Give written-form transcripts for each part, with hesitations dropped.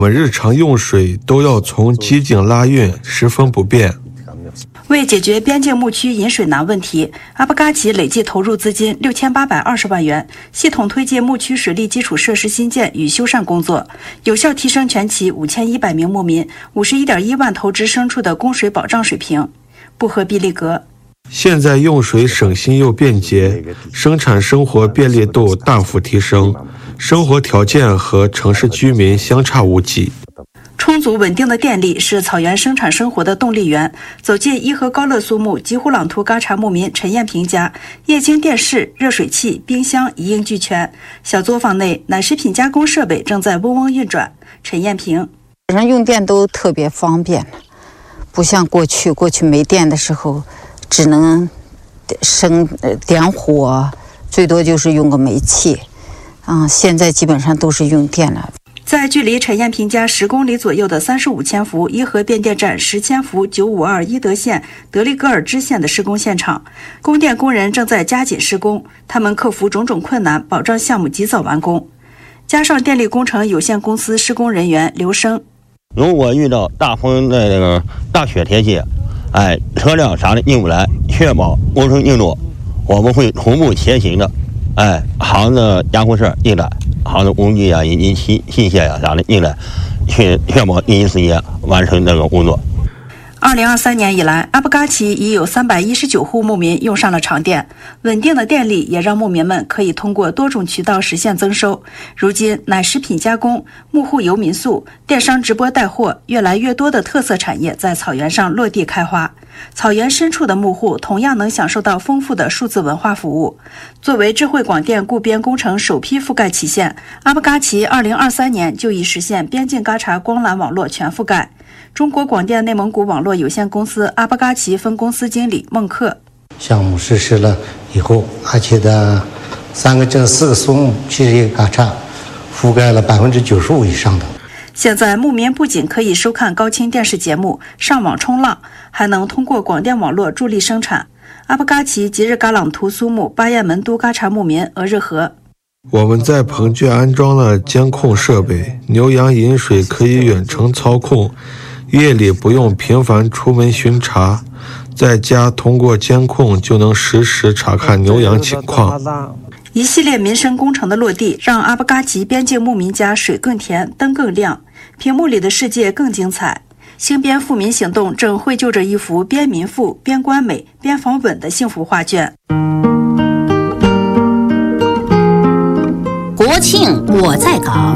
我们日常用水都要从机井拉运，十分不便。 为解决边境牧区饮水难问题，阿布嘎奇累计投入资金6820万元，系统推进牧区水利基础设施新建与修缮工作，有效提升全旗5100名牧民51.1万头只牲畜的供水保障水平。布荷毕利格， 现在用水省心又便捷，生产生活便利度大幅提升，生活条件和城市居民相差无几。 充足稳定的电力是草原生产生活的动力源。走进伊河高勒苏木吉呼朗图嘎查牧民陈艳平家，液晶电视、热水器、冰箱一应俱全，小作坊内奶食品加工设备正在嗡嗡运转。陈艳平， 用电都特别方便，不像过去没电的时候只能点火，最多就是用个煤气，现在基本上都是用电了。 在距离陈艳平家10公里左右的35千伏伊河变电站10千伏952伊德县德利戈尔支线的施工现场，供电工人正在加紧施工，他们克服种种困难，保障项目及早完工。加上电力工程有限公司施工人员刘生， 如果遇到大风的那个大雪天气，车辆啥的进不来，确保工程进度，我们会同步前行的，行的加工事进来，行的工具啊以及器械呀啥的进来，确保第一时间完成这个工作。 2023年以来，阿布嘎奇已有319户牧民用上了长电，稳定的电力也让牧民们可以通过多种渠道实现增收。如今，奶食品加工、牧户游民宿、电商直播带货，越来越多的特色产业在草原上落地开花。草原深处的牧户同样能享受到丰富的数字文化服务。作为智慧广电固边工程首批覆盖旗县，阿布嘎奇2023年就已实现边境嘎查光缆网络全覆盖。中国广电内蒙古网络有限公司阿布嘎奇分公司经理孟克， 项目实施了以后，而且的3个镇4个松71个嘎查覆盖了95%以上的。 现在牧民不仅可以收看高清电视节目、上网冲浪，还能通过广电网络助力生产。阿布嘎奇吉日嘎朗图苏木巴彦门都嘎查牧民俄日和， 我们在棚圈安装了监控设备，牛羊饮水可以远程操控，夜里不用频繁出门巡查，在家通过监控就能实时查看牛羊情况。 一系列民生工程的落地，让阿布嘎奇边境牧民家水更甜，灯更亮，屏幕里的世界更精彩。新边富民行动正绘就着一幅边民富、边关美、边防稳的幸福画卷。 国庆我在岗。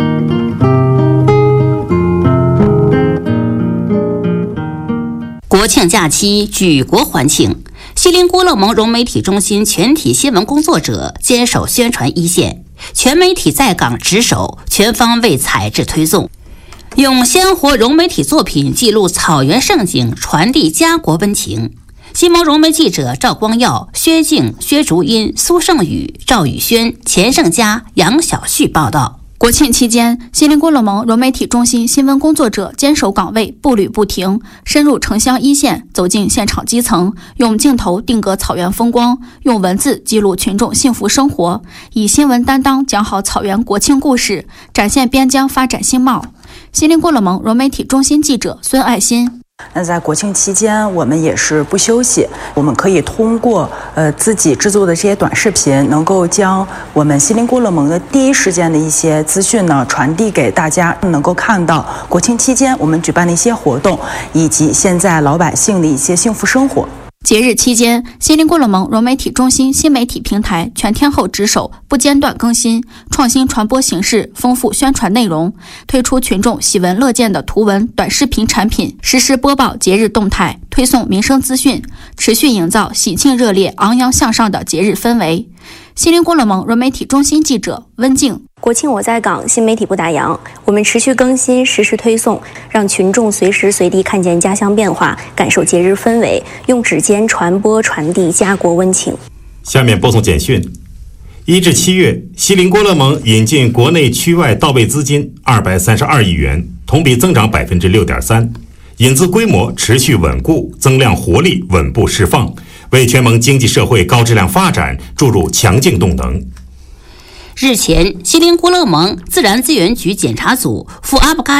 国庆假期举国欢庆，锡林郭勒盟融媒体中心全体新闻工作者坚守宣传一线，全媒体在岗值守，全方位采制推送，用鲜活融媒体作品记录草原盛景，传递家国温情。新盟融媒记者赵光耀、薛静、薛竹英、苏胜宇、赵宇轩、钱胜佳、杨小旭报道。 国庆期间，锡林郭勒盟融媒体中心新闻工作者坚守岗位，步履不停，深入城乡一线，走进现场基层，用镜头定格草原风光，用文字记录群众幸福生活，以新闻担当讲好草原国庆故事，展现边疆发展新貌。锡林郭勒盟融媒体中心记者孙爱心。 那在国庆期间，我们也是不休息，我们可以通过自己制作的这些短视频，能够将我们锡林郭勒盟的第一时间的一些资讯呢传递给大家，能够看到国庆期间我们举办的一些活动，以及现在老百姓的一些幸福生活。 节日期间，锡林郭勒盟融媒体中心新媒体平台全天候值守，不间断更新，创新传播形式，丰富宣传内容，推出群众喜闻乐见的图文短视频产品，实时播报节日动态，推送民生资讯，持续营造喜庆热烈、昂扬向上的节日氛围。锡林郭勒盟融媒体中心记者温静。 国庆我在岗，新媒体不打烊，我们持续更新，实时推送，让群众随时随地看见家乡变化，感受节日氛围，用指尖传播传递家国温情。 下面播送简讯。1至7月，锡林郭勒盟引进国内区外到位资金232亿元，同比增长6.3%，引资规模持续稳固，增量活力稳步释放，为全盟经济社会高质量发展注入强劲动能。 日前，锡林郭勒盟自然资源局检查组赴阿布嘎